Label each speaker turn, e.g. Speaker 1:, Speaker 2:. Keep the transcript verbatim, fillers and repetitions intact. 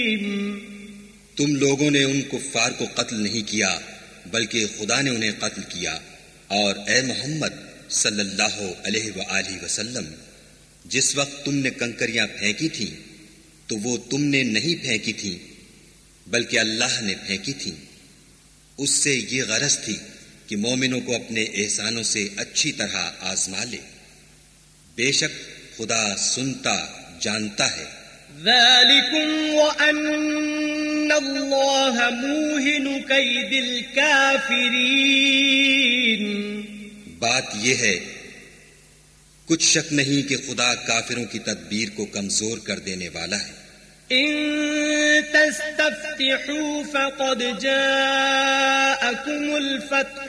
Speaker 1: तुम लोगों ने उन कुफ्फार को कत्ल नहीं किया बल्कि खुदा ने उन्हें कत्ल किया। और ए मोहम्मद सल्लल्लाहु अलैहि वआलिहि वसल्लम, जिस वक्त तुमने कंकरियां फेंकी थीं तो वो तुमने नहीं फेंकी थीं बल्कि अल्लाह ने फेंकी थीं। उससे ये गरज थी कि मोमिनों को अपने एहसानों से अच्छी तरह आजमा ले। बेशक खुदा सुनता जानता है।
Speaker 2: ज़ालिकुम व अन्नल्लाह मूहिनु कैदिल काफिरीन।
Speaker 1: बात यह है, कुछ शक नहीं कि खुदा काफिरों की तदबीर को कमजोर कर देने वाला है।
Speaker 2: इन तस्तफ्तिहू फक़द जाअकुमुल फत्ह